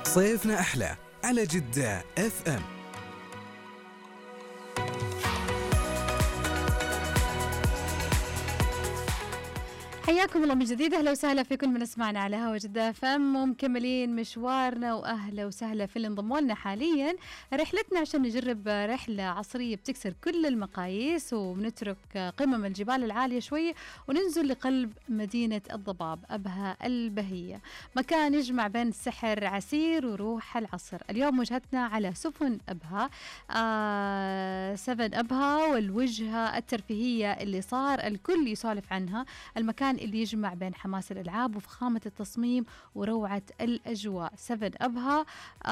صيفنا أحلى على جدة اف ام. حياكم الله من جديد، أهلا وسهلا في كل من اسمعنا على هوا جدة فم، ومكملين مشوارنا وأهلا وسهلا في اللي انضموا لنا حاليا. رحلتنا عشان نجرب رحلة عصرية بتكسر كل المقاييس، وبنترك قمم الجبال العالية شوي وننزل لقلب مدينة الضباب أبها البهية، مكان يجمع بين سحر عسير وروح العصر. اليوم وجهتنا على سفن أبها، سفن أبها والوجهة الترفيهية اللي صار الكل يسولف عنها، المكان اللي يجمع بين حماس الألعاب وفخامة التصميم وروعة الأجواء. سفن أبها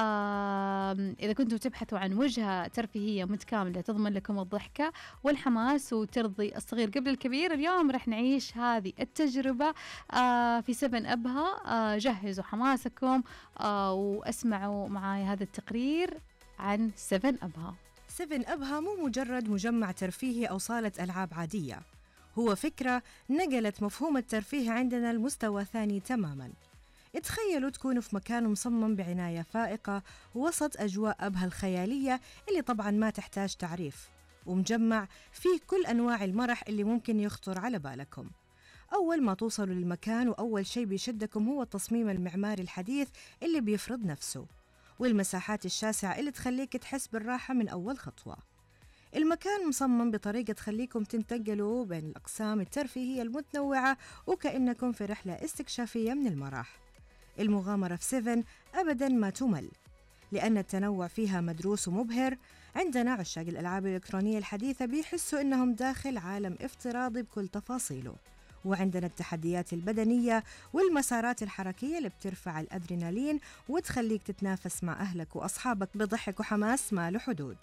إذا كنتم تبحثوا عن وجهة ترفيهية متكاملة تضمن لكم الضحكة والحماس وترضي الصغير قبل الكبير، اليوم رح نعيش هذه التجربة في سفن أبها. جهزوا حماسكم واسمعوا معاي هذا التقرير عن سفن أبها. سفن أبها مو مجرد مجمع ترفيهي أو صالة ألعاب عادية، هو فكرة نقلت مفهوم الترفيه عندنا لمستوى ثاني تماماً. اتخيلوا تكونوا في مكان مصمم بعناية فائقة وسط أجواء أبها الخيالية اللي طبعاً ما تحتاج تعريف، ومجمع فيه كل أنواع المرح اللي ممكن يخطر على بالكم. أول ما توصلوا للمكان وأول شيء بيشدكم هو التصميم المعماري الحديث اللي بيفرض نفسه، والمساحات الشاسعة اللي تخليك تحس بالراحة من أول خطوة. المكان مصمم بطريقة تخليكم تنتقلوا بين الأقسام الترفيهية المتنوعة وكأنكم في رحلة استكشافية من المراح. المغامرة في سيفن أبداً ما تمل، لأن التنوع فيها مدروس ومبهر. عندنا عشاق الألعاب الإلكترونية الحديثة بيحسوا إنهم داخل عالم افتراضي بكل تفاصيله، وعندنا التحديات البدنية والمسارات الحركية اللي بترفع الأدرينالين وتخليك تتنافس مع أهلك وأصحابك بضحك وحماس ما له حدود.